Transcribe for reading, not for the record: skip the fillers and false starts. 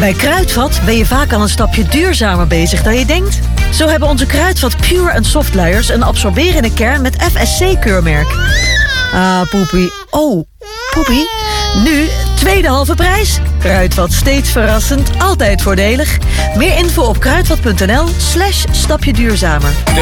Bij Kruidvat ben je vaak al een stapje duurzamer bezig dan je denkt. Zo hebben onze Kruidvat Pure en Soft luiers een absorberende kern met FSC-keurmerk. Ah, poepie. Oh, poepie. Nu, tweede halve prijs. Kruidvat, steeds verrassend, altijd voordelig. Meer info op kruidvat.nl/stapje duurzamer. De